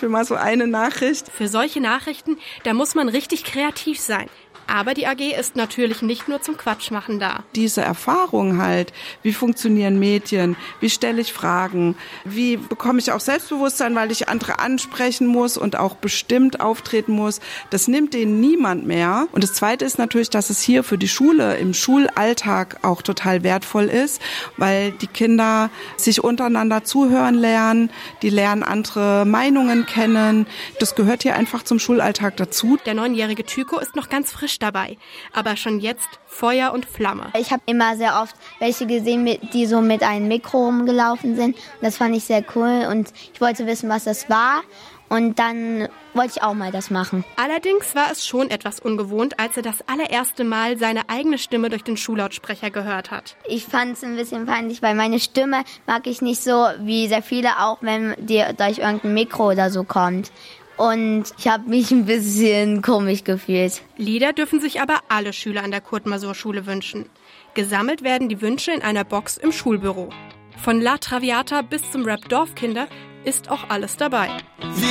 für mal so eine Nachricht. Für solche Nachrichten, da muss man richtig kreativ sein. Aber die AG ist natürlich nicht nur zum Quatschmachen da. Diese Erfahrung halt, wie funktionieren Medien, wie stelle ich Fragen, wie bekomme ich auch Selbstbewusstsein, weil ich andere ansprechen muss und auch bestimmt auftreten muss, das nimmt denen niemand mehr. Und das Zweite ist natürlich, dass es hier für die Schule im Schulalltag auch total wertvoll ist, weil die Kinder sich untereinander zuhören lernen, die lernen andere Meinungen kennen. Das gehört hier einfach zum Schulalltag dazu. Der 9-jährige Tycho ist noch ganz frisch dabei, aber schon jetzt Feuer und Flamme. Ich habe immer sehr oft welche gesehen, die so mit einem Mikro rumgelaufen sind. Das fand ich sehr cool und ich wollte wissen, was das war. Und dann wollte ich auch mal das machen. Allerdings war es schon etwas ungewohnt, als er das allererste Mal seine eigene Stimme durch den Schullautsprecher gehört hat. Ich fand es ein bisschen peinlich, weil meine Stimme mag ich nicht so, wie sehr viele auch, wenn die durch irgendein Mikro oder so kommt. Und ich habe mich ein bisschen komisch gefühlt. Lieder dürfen sich aber alle Schüler an der Kurt-Masur-Schule wünschen. Gesammelt werden die Wünsche in einer Box im Schulbüro. Von La Traviata bis zum Rap Dorfkinder ist auch alles dabei.